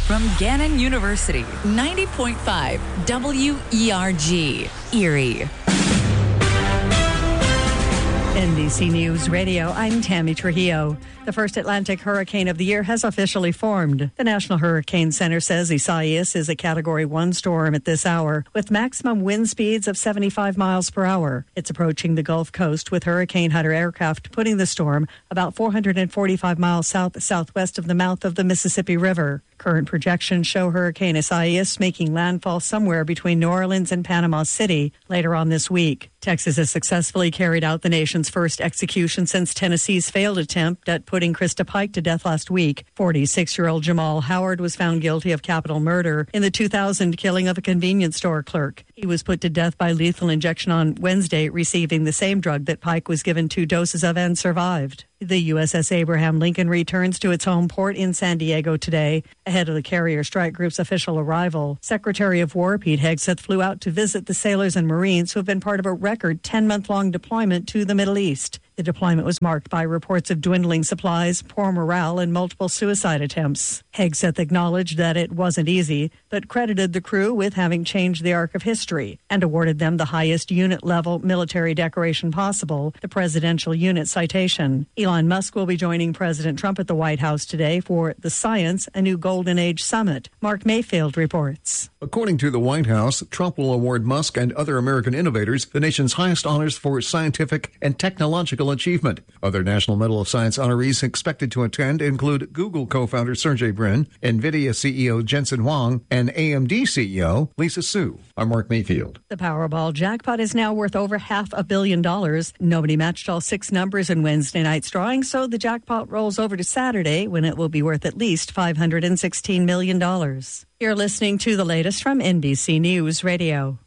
from Gannon University, 90.5 WERG, Erie. NBC News Radio, I'm Tammy Trujillo. The first Atlantic hurricane of the year has officially formed. The National Hurricane Center says Isaias is a Category 1 storm at this hour, with maximum wind speeds of 75 miles per hour. It's approaching the Gulf Coast with Hurricane Hunter aircraft putting the storm about 445 miles southwest of the mouth of the Mississippi River. Current projections show Hurricane Isaias making landfall somewhere between New Orleans and Panama City later on this week. Texas has successfully carried out the nation's first execution since Tennessee's failed attempt at putting Krista Pike to death last week. 46-year-old Jamal Howard was found guilty of capital murder in the 2000 killing of a convenience store clerk. He was put to death by lethal injection on Wednesday, receiving the same drug that Pike was given 2 doses of and survived. The USS Abraham Lincoln returns to its home port in San Diego today, ahead of the carrier strike group's official arrival. Secretary of War Pete Hegseth flew out to visit the sailors and Marines who have been part of a record 10-month-long deployment to the Middle East. The deployment was marked by reports of dwindling supplies, poor morale, and multiple suicide attempts. Hegseth acknowledged that it wasn't easy, but credited the crew with having changed the arc of history and awarded them the highest unit-level military decoration possible, the Presidential Unit Citation. Elon Musk will be joining President Trump at the White House today for the Science, a New Golden Age Summit. Mark Mayfield reports. According to the White House, Trump will award Musk and other American innovators the nation's highest honors for scientific and technological achievement. Other National Medal of Science honorees expected to attend include Google co-founder Sergey Brin, NVIDIA CEO Jensen Huang, and AMD CEO Lisa Su. I'm Mark Mayfield. The Powerball jackpot is now worth over $500 million. Nobody matched all 6 numbers in Wednesday night's drawing, so the jackpot rolls over to Saturday when it will be worth at least $516 million. You're listening to the latest from NBC News Radio.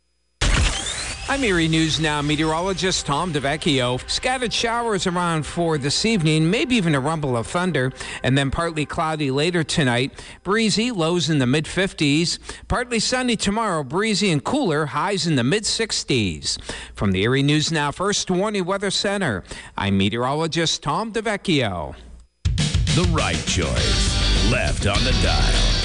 I'm Erie News Now meteorologist Tom DeVecchio. Scattered showers around for this evening, maybe even a rumble of thunder, and then partly cloudy later tonight. Breezy, lows in the mid-50s. Partly sunny tomorrow, breezy and cooler, highs in the mid-60s. From the Erie News Now First Warning Weather Center, I'm meteorologist Tom DeVecchio. The right choice, left on the dial.